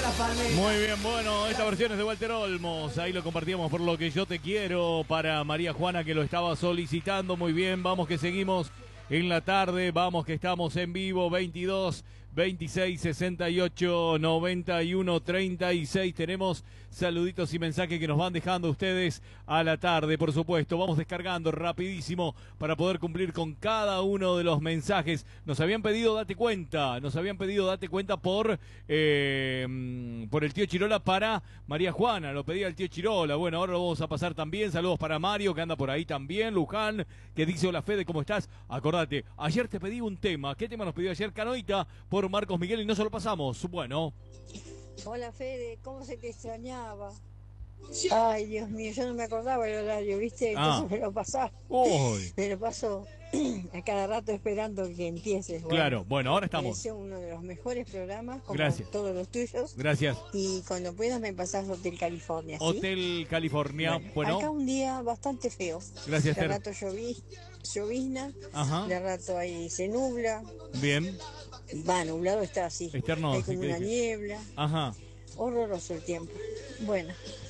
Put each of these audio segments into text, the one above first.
Muy bien, bueno, esta versión es de Walter Olmos. Ahí lo compartíamos por Lo que yo te quiero para María Juana, que lo estaba solicitando. Muy bien, vamos que seguimos en la tarde. Vamos que estamos en vivo. 22 26 68 91 36. Tenemos saluditos y mensajes que nos van dejando ustedes a la tarde, por supuesto. Vamos descargando rapidísimo para poder cumplir con cada uno de los mensajes. Nos habían pedido date cuenta por el tío Chirola para María Juana. Lo pedía el tío Chirola. Bueno, ahora lo vamos a pasar también. Saludos para Mario, que anda por ahí también. Luján, que dice hola Fede, ¿cómo estás? Acordate, ayer te pedí un tema. ¿Qué tema nos pidió ayer? Canoita por Marcos Miguel, y no se lo pasamos. Bueno. Hola Fede, ¿cómo se te extrañaba? Ay, Dios mío, yo no me acordaba el horario, ¿viste? Entonces me lo pasaba. Me lo paso a cada rato esperando que empieces. Bueno, claro, bueno, ahora estamos. Es uno de los mejores programas, como gracias. Todos los tuyos. Gracias. Y cuando puedas me pasás Hotel California, ¿sí? Hotel California, bueno. Acá un día bastante feo. Gracias, de rato llovizna, ajá. De rato ahí se nubla. Bien. Va, nublado está así. Externo, hay como una niebla. Ajá. Horroroso el tiempo. Bueno,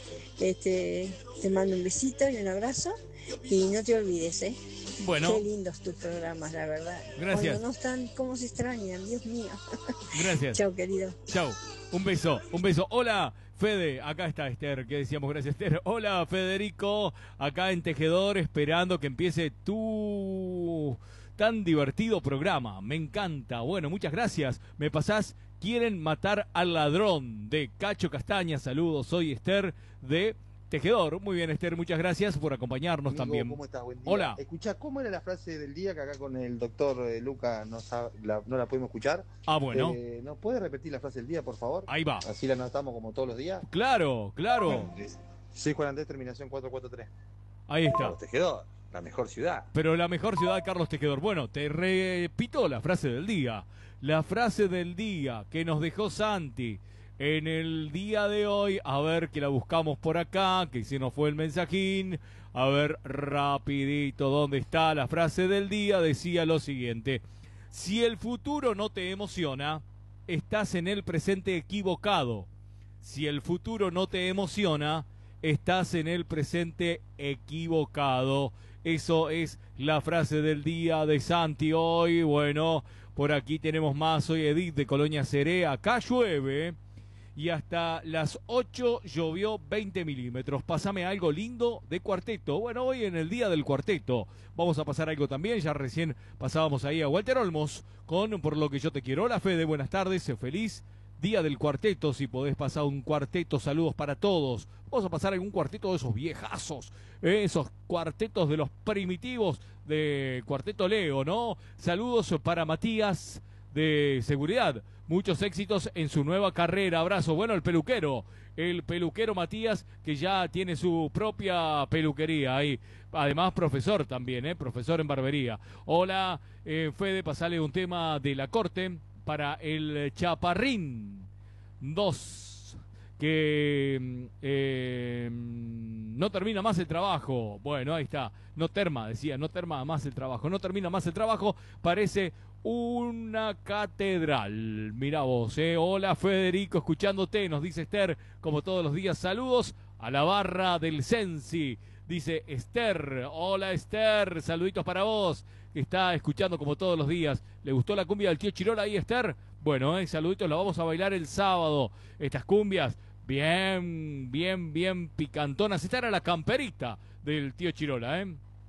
te mando un besito y un abrazo y no te olvides, ¿eh? Bueno. Qué lindos tus programas, la verdad. Gracias. Cuando no están, cómo se extrañan, Dios mío. Gracias. Chao, querido. Chao. Un beso, un beso. Hola, Fede, acá está Esther, que decíamos gracias Esther. Hola, Federico, acá en Tejedor, esperando que empiece tu tan divertido programa. Me encanta. Bueno, muchas gracias. Me pasás Quieren matar al ladrón, de Cacho Castaña. Saludos, soy Esther de Tejedor. Muy bien, Esther, muchas gracias por acompañarnos. Amigo, también. ¿Cómo estás? Buen día. Hola. Escuchá, ¿cómo era la frase del día que acá con el doctor Luca no la pudimos escuchar? Ah, bueno. ¿Nos puede repetir la frase del día, por favor? Ahí va. Así la anotamos como todos los días. Claro, claro. Bueno, soy Juan Andrés, terminación 443. Ahí está. Carlos Tejedor, la mejor ciudad. Pero la mejor ciudad, Carlos Tejedor. Bueno, te repito la frase del día. La frase del día que nos dejó Santi en el día de hoy. A ver, que la buscamos por acá, que si nos fue el mensajín. A ver, rapidito, ¿dónde está la frase del día? Decía lo siguiente: si el futuro no te emociona, estás en el presente equivocado. Si el futuro no te emociona, estás en el presente equivocado. Eso es la frase del día de Santi hoy. Bueno, por aquí tenemos más. Soy Edith de Colonia Seré. Acá llueve y hasta las 8 llovió 20 milímetros. Pásame algo lindo de cuarteto. Bueno, hoy en el día del cuarteto vamos a pasar algo también. Ya recién pasábamos ahí a Walter Olmos con Por lo que yo te quiero. Hola Fede, buenas tardes, sé feliz día del cuarteto. Si podés pasar un cuarteto, saludos para todos. Vamos a pasar algún cuarteto de esos viejazos, esos cuartetos de los primitivos de Cuarteto Leo, ¿no? Saludos para Matías de Seguridad. Muchos éxitos en su nueva carrera. Abrazo. Bueno, el peluquero Matías, que ya tiene su propia peluquería ahí. Además, profesor también, profesor en barbería. Hola, Fede, pasale un tema de la corte para el Chaparrín 2, que no termina más el trabajo. Bueno, ahí está. No termina más el trabajo. Parece una catedral. Mirá vos, Hola, Federico, escuchándote, nos dice Esther, como todos los días. Saludos a la barra del Sensi, dice Esther. Hola, Esther, saluditos para vos, que está escuchando como todos los días. ¿Le gustó la cumbia del tío Chirola ahí, Esther? Bueno, saluditos, la vamos a bailar el sábado. Estas cumbias bien picantonas. Esta era la camperita del tío Chirola,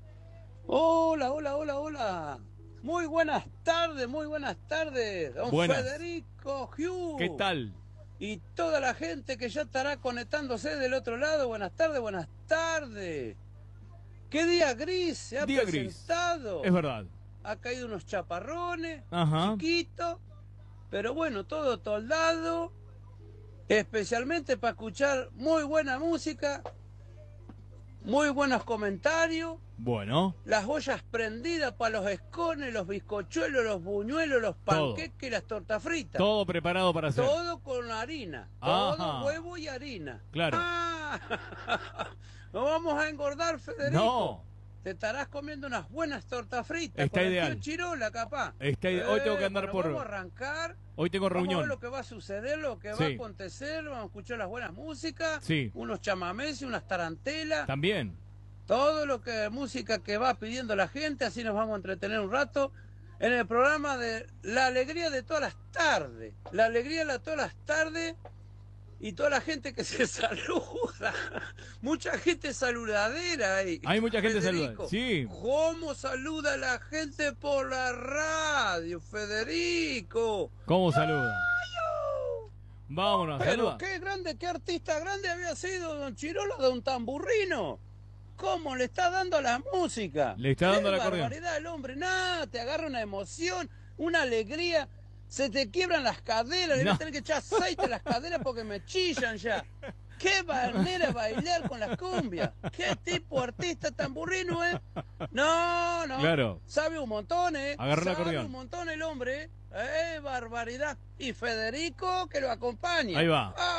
Hola. Muy buenas tardes, don buenas. Federico Hugh. ¿Qué tal? Y toda la gente que ya estará conectándose del otro lado. Buenas tardes. ¿Qué día gris se ha presentado? Gris. Es verdad. Ha caído unos chaparrones, ajá, chiquitos, pero bueno, todo toldado, especialmente para escuchar muy buena música, muy buenos comentarios. Bueno. Las ollas prendidas para los escones, los bizcochuelos, los buñuelos, los panqueques y las tortas fritas. Todo preparado para hacer. Todo con harina. Ajá. Todo huevo y harina. Claro. No vamos a engordar, Federico. No. te estarás comiendo unas buenas tortas fritas. Está con ideal. El tío Chirola, capaz. Hoy tengo que andar por... Vamos a arrancar. Hoy tengo reunión. Vamos a ver lo que va a suceder, lo que va a acontecer. Vamos a escuchar las buenas músicas. Sí. Unos chamamés y unas tarantelas. También. Todo lo que música que va pidiendo la gente. Así nos vamos a entretener un rato. En el programa de La Alegría de todas las tardes. La Alegría de todas las tardes. Y toda la gente que se saluda. Mucha gente saludadera ahí. Hay mucha gente Federico, saludada. Sí. ¿Cómo saluda la gente por la radio, Federico? ¿Cómo saluda? Vámonos, Pero saluda. qué grande, qué artista grande había sido don Chirola, don Tamburrino. ¿Cómo le está dando a la música? Le está dando la la acordeón. barbaridad el hombre. Nada, te agarra una emoción, una alegría. Se te quiebran las caderas, le voy a tener que echar aceite a las caderas porque me chillan ya. Qué manera de bailar con las cumbias. Qué tipo de artista tamburrino, ¿eh? No. Claro. Sabe un montón, Agarra el acordeón. Sabe un montón el hombre, barbaridad. Y Federico que lo acompaña. Ahí va.